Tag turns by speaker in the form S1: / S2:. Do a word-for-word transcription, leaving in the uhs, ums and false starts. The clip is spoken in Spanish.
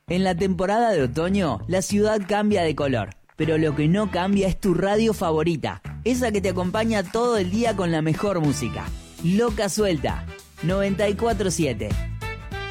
S1: En la temporada de otoño, la ciudad cambia de color, pero lo que no cambia es tu radio favorita, esa que te acompaña todo el día con la mejor música. Loca Suelta, noventa y cuatro siete.